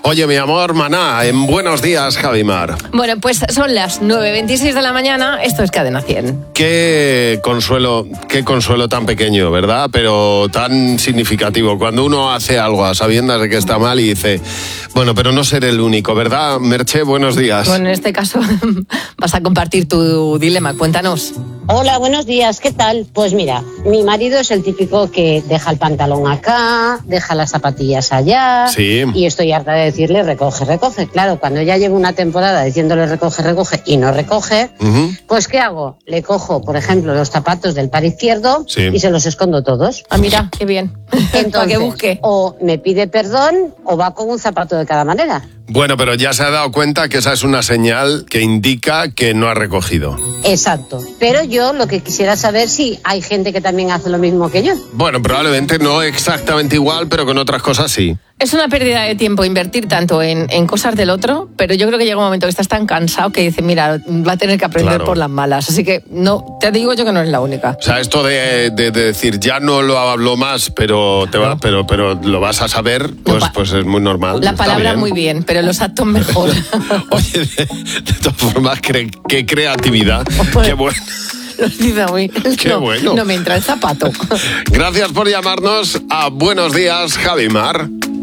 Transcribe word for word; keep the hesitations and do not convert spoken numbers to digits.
Oye, mi amor, maná, en Buenos Días, Javimar. Bueno, pues son las nueve veintiséis de la mañana, esto es Cadena cien. Qué consuelo, qué consuelo tan pequeño, ¿verdad? Pero tan significativo. Cuando uno hace algo a sabiendas de que está mal y dice, bueno, pero no seré el único, ¿verdad, Merche? Buenos días. Bueno, en este caso vas a compartir tu dilema, cuéntanos. Hola, buenos días, ¿qué tal? Pues mira, mi marido es el típico que deja el pantalón acá, deja las zapatillas allá, sí. Y estoy harta de decirle recoge, recoge. Claro, cuando ya llevo una temporada diciéndole recoge, recoge y no recoge, uh-huh. Pues ¿qué hago? Le cojo, por ejemplo, los zapatos del par izquierdo, sí. Y se los escondo todos. Ah, mira, qué bien. Entonces, para que busque. O me pide perdón o va con un zapato de cada manera. Bueno, pero ya se ha dado cuenta que esa es una señal que indica que no ha recogido. Exacto. Pero yo lo que quisiera saber si hay gente que también hace lo mismo que yo. Bueno, probablemente no exactamente igual, pero con otras cosas sí. Es una pérdida de tiempo invertir tanto en, en cosas del otro, pero yo creo que llega un momento que estás tan cansado que dices, mira, va a tener que aprender claro. por las malas. Así que no, te digo yo que no es la única. O sea, esto de, de, de decir, ya no lo hablo más, pero te va, pero, pero lo vas a saber, pues, no, pues es muy normal. La palabra bien. Muy bien, pero los actos mejor. Oye, de, de todas formas, cre, qué creatividad, pues, qué bueno. Lo dice muy. Qué no, bueno. No me entra el zapato. Gracias por llamarnos a Buenos Días, Javimar.